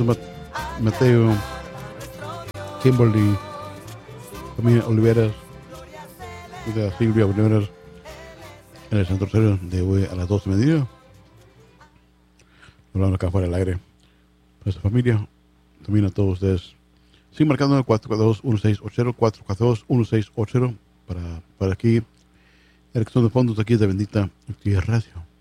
Mateo, Kimberly, familia Oliveras, Silvia Oliveras, en el Santo Rosario de hoy a las 12:30. Hablando acá fuera del aire. Para su familia, también a todos ustedes. Sigue marcando el 442-1680, 442-1680 para aquí, elección de fondos aquí de Bendita Actividad Radio.